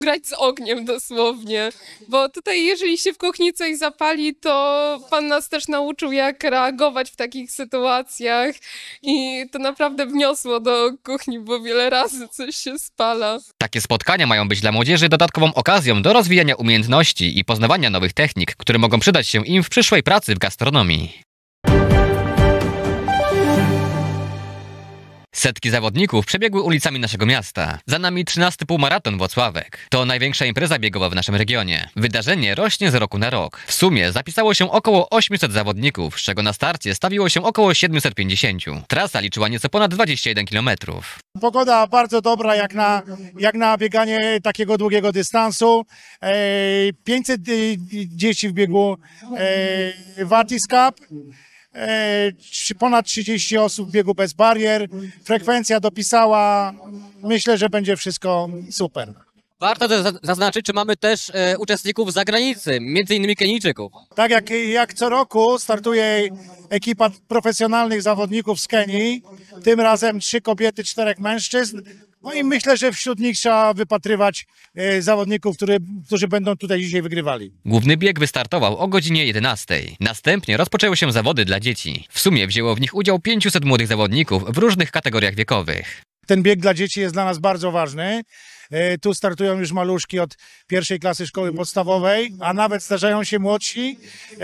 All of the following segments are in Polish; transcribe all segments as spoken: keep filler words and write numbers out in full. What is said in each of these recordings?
grać z ogniem dosłownie, bo tutaj jeżeli się w kuchni coś zapali, to pan nas też nauczył, jak reagować w takich sytuacjach i to naprawdę wniosło do kuchni, bo wiele razy coś się spala. Takie spotkania mają być dla młodzieży dodatkową okazją do rozwijania umiejętności i poznawania nowych technik, które mogą przydać się im w przyszłej pracy w gastronomii. Setki zawodników przebiegły ulicami naszego miasta. Za nami trzynasty półmaraton Włocławek. To największa impreza biegowa w naszym regionie. Wydarzenie rośnie z roku na rok. W sumie zapisało się około ośmiuset zawodników, z czego na starcie stawiło się około siedmiuset pięćdziesięciu. Trasa liczyła nieco ponad dwadzieścia jeden kilometrów. Pogoda bardzo dobra jak na, jak na bieganie takiego długiego dystansu. E, pięćset dzieci w biegu e, Wartis Cup. E, ponad trzydzieści osób w biegu bez barier. Frekwencja dopisała. Myślę, że będzie wszystko super. Warto też zaznaczyć, czy mamy też e, uczestników z zagranicy, między innymi Kenijczyków. Tak jak, jak co roku startuje ekipa profesjonalnych zawodników z Kenii. Tym razem trzy kobiety, czterech mężczyzn. No i myślę, że wśród nich trzeba wypatrywać e, zawodników, który, którzy będą tutaj dzisiaj wygrywali. Główny bieg wystartował o godzinie jedenastej. Następnie rozpoczęły się zawody dla dzieci. W sumie wzięło w nich udział pięciuset młodych zawodników w różnych kategoriach wiekowych. Ten bieg dla dzieci jest dla nas bardzo ważny. E, tu startują już maluszki od pierwszej klasy szkoły podstawowej, a nawet zdarzają się młodsi. E,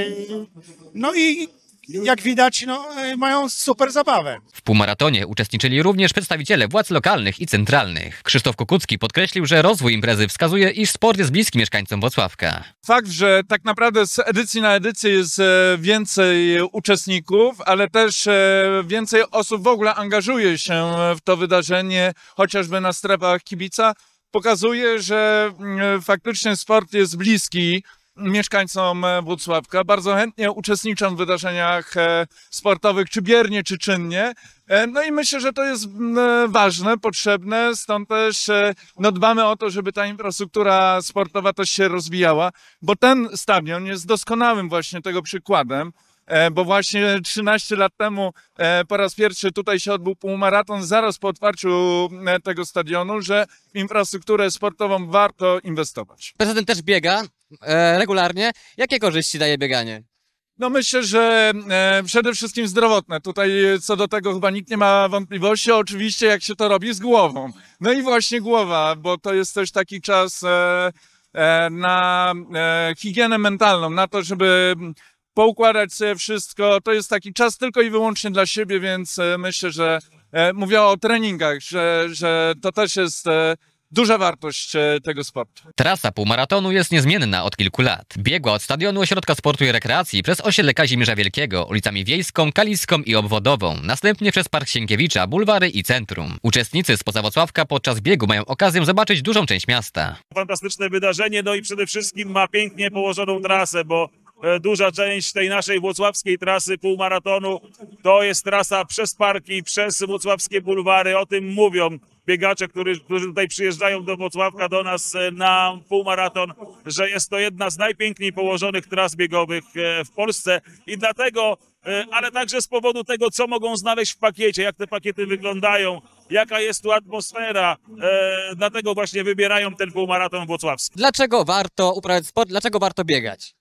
no i jak widać, no, mają super zabawę. W półmaratonie uczestniczyli również przedstawiciele władz lokalnych i centralnych. Krzysztof Kukucki podkreślił, że rozwój imprezy wskazuje, iż sport jest bliski mieszkańcom Włocławka. Fakt, że tak naprawdę z edycji na edycję jest więcej uczestników, ale też więcej osób w ogóle angażuje się w to wydarzenie, chociażby na strefach kibica, pokazuje, że faktycznie sport jest bliski mieszkańcom Włocławka. Bardzo chętnie uczestniczą w wydarzeniach sportowych, czy biernie, czy czynnie. No i myślę, że to jest ważne, potrzebne, stąd też no, dbamy o to, żeby ta infrastruktura sportowa też się rozwijała, bo ten stadion jest doskonałym właśnie tego przykładem, bo właśnie trzynaście lat temu po raz pierwszy tutaj się odbył półmaraton zaraz po otwarciu tego stadionu, że w infrastrukturę sportową warto inwestować. Prezydent też biega e, regularnie. Jakie korzyści daje bieganie? No myślę, że e, przede wszystkim zdrowotne. Tutaj co do tego chyba nikt nie ma wątpliwości. Oczywiście jak się to robi z głową. No i właśnie głowa, bo to jest też taki czas e, e, na e, higienę mentalną, na to, żeby poukładać sobie wszystko. To jest taki czas tylko i wyłącznie dla siebie, więc e, myślę, że e, mówię o treningach, że, że to też jest e, duża wartość e, tego sportu. Trasa półmaratonu jest niezmienna od kilku lat. Biegła od stadionu Ośrodka Sportu i Rekreacji przez osiedle Kazimierza Wielkiego, ulicami Wiejską, Kaliską i Obwodową, następnie przez Park Sienkiewicza, bulwary i centrum. Uczestnicy spoza Włocławka podczas biegu mają okazję zobaczyć dużą część miasta. Fantastyczne wydarzenie, no i przede wszystkim ma pięknie położoną trasę, bo duża część tej naszej włocławskiej trasy półmaratonu to jest trasa przez parki, przez włocławskie bulwary. O tym mówią biegacze, którzy, którzy tutaj przyjeżdżają do Włocławka, do nas na półmaraton, że jest to jedna z najpiękniej położonych tras biegowych w Polsce i dlatego, ale także z powodu tego, co mogą znaleźć w pakiecie, jak te pakiety wyglądają, jaka jest tu atmosfera, e, dlatego właśnie wybierają ten półmaraton włocławski. Dlaczego warto uprawiać sport? Dlaczego warto biegać?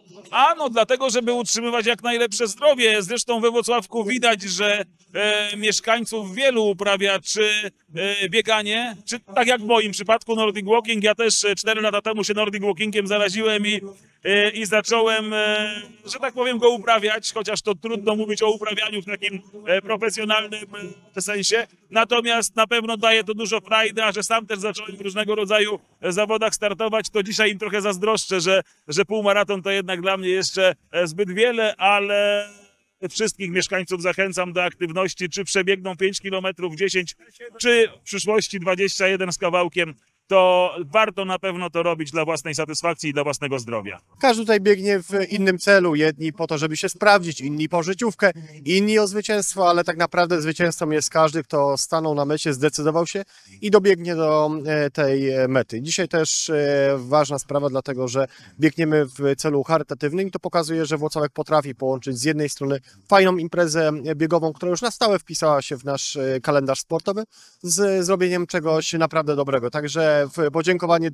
A no dlatego, żeby utrzymywać jak najlepsze zdrowie. Zresztą we Włocławku widać, że e, mieszkańców wielu uprawia czy e, bieganie, czy tak jak w moim przypadku Nordic Walking. Ja też cztery lata temu się Nordic Walkingiem zaraziłem i, e, i zacząłem, e, że tak powiem, go uprawiać, chociaż to trudno mówić o uprawianiu w takim e, profesjonalnym e, sensie. Natomiast na pewno daje to dużo frajdy, a że sam też zacząłem w różnego rodzaju zawodach startować, to dzisiaj im trochę zazdroszczę, że, że półmaraton to jednak dla mnie jeszcze zbyt wiele, ale wszystkich mieszkańców zachęcam do aktywności, czy przebiegną pięć kilometrów, dziesięć, czy w przyszłości dwadzieścia jeden z kawałkiem. To warto na pewno to robić dla własnej satysfakcji i dla własnego zdrowia. Każdy tutaj biegnie w innym celu, jedni po to, żeby się sprawdzić, inni po życiówkę, inni o zwycięstwo, ale tak naprawdę zwycięzcą jest każdy, kto stanął na mecie, zdecydował się i dobiegnie do tej mety. Dzisiaj też ważna sprawa, dlatego że biegniemy w celu charytatywnym i to pokazuje, że Włocławek potrafi połączyć z jednej strony fajną imprezę biegową, która już na stałe wpisała się w nasz kalendarz sportowy, z zrobieniem czegoś naprawdę dobrego. Także w podziękowanie